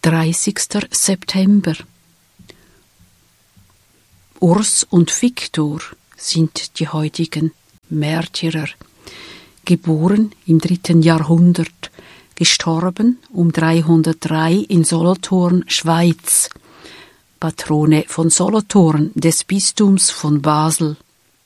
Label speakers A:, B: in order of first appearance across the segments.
A: 30. September. Urs und Viktor sind die heutigen Märtyrer, geboren im 3. Jahrhundert, gestorben um 303 in Solothurn, Schweiz, Patrone von Solothurn des Bistums von Basel.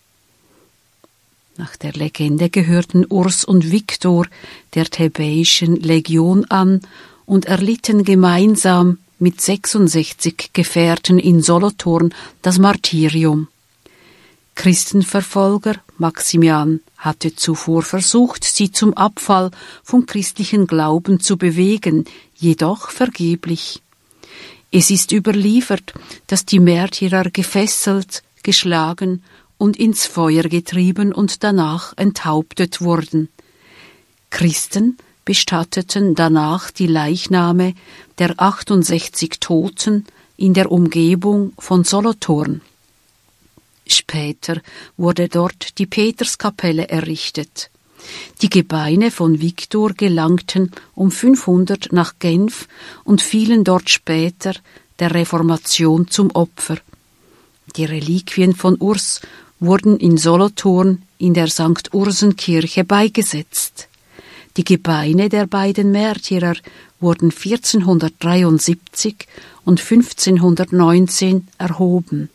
A: Nach der Legende gehörten Urs und Viktor der Thebäischen Legion an und erlitten gemeinsam mit 66 Gefährten in Solothurn das Martyrium. Christenverfolger Maximian hatte zuvor versucht, sie zum Abfall vom christlichen Glauben zu bewegen, jedoch vergeblich. Es ist überliefert, dass die Märtyrer gefesselt, geschlagen und ins Feuer getrieben und danach enthauptet wurden. Christen bestatteten danach die Leichname der 68 Toten in der Umgebung von Solothurn. Später wurde dort die Peterskapelle errichtet. Die Gebeine von Viktor gelangten um 500 nach Genf und fielen dort später der Reformation zum Opfer. Die Reliquien von Urs wurden in Solothurn in der St. Ursenkirche beigesetzt. Die Gebeine der beiden Märtyrer wurden 1473 und 1519 erhoben.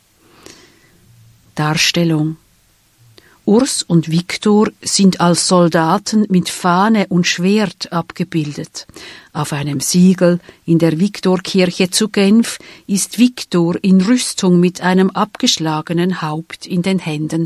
A: Darstellung: Urs und Viktor sind als Soldaten mit Fahne und Schwert abgebildet. Auf einem Siegel in der Viktorkirche zu Genf ist Viktor in Rüstung mit einem abgeschlagenen Haupt in den Händen